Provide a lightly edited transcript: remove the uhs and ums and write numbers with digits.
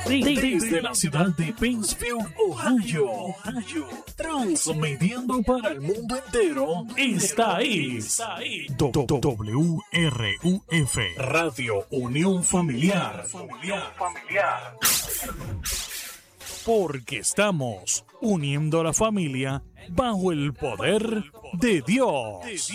Desde la ciudad de Pennsfield, Ohio, transmitiendo para el mundo entero, esta es WRUF, Radio Unión Familiar. Porque estamos uniendo a la familia bajo el poder de Dios.